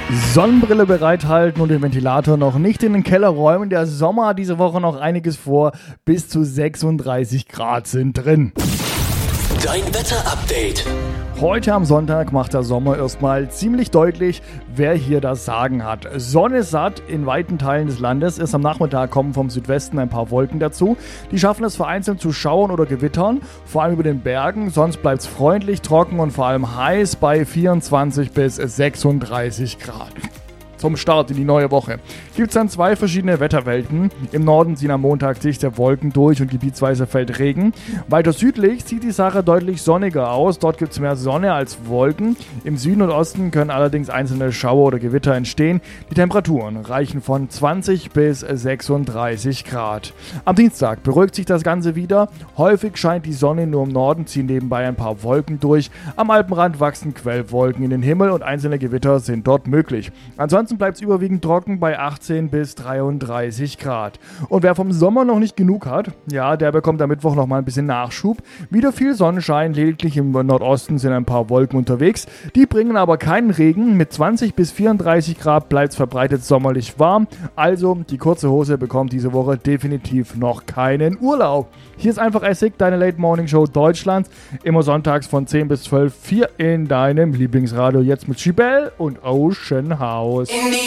Sonnenbrille bereithalten und den Ventilator noch nicht in den Keller räumen. Der Sommer hat diese Woche noch einiges vor. Bis zu 36 Grad sind drin. Dein Wetterupdate. Heute am Sonntag macht der Sommer erstmal ziemlich deutlich, wer hier das Sagen hat. Sonne satt in weiten Teilen des Landes. Erst am Nachmittag kommen vom Südwesten ein paar Wolken dazu. Die schaffen es vereinzelt zu schauern oder gewittern, vor allem über den Bergen. Sonst bleibt es freundlich, trocken und vor allem heiß bei 24 bis 36 Grad. Zum Start in die neue Woche gibt es dann zwei verschiedene Wetterwelten. Im Norden ziehen am Montag dichte Wolken durch und gebietsweise fällt Regen. Weiter südlich sieht die Sache deutlich sonniger aus. Dort gibt es mehr Sonne als Wolken. Im Süden und Osten können allerdings einzelne Schauer oder Gewitter entstehen. Die Temperaturen reichen von 20 bis 36 Grad. Am Dienstag beruhigt sich das Ganze wieder. Häufig scheint die Sonne, nur im Norden ziehen nebenbei ein paar Wolken durch. Am Alpenrand wachsen Quellwolken in den Himmel und einzelne Gewitter sind dort möglich. Ansonsten bleibt es überwiegend trocken bei 18 bis 33 Grad. Und wer vom Sommer noch nicht genug hat, ja, der bekommt am Mittwoch nochmal ein bisschen Nachschub. Wieder viel Sonnenschein, lediglich im Nordosten sind ein paar Wolken unterwegs. Die bringen aber keinen Regen. Mit 20 bis 34 Grad bleibt es verbreitet sommerlich warm. Also die kurze Hose bekommt diese Woche definitiv noch keinen Urlaub. Hier ist einfach Essig, deine Late Morning Show Deutschlands. Immer sonntags von 10 bis 12, 4 in deinem Lieblingsradio. Jetzt mit Chibel und Ocean House.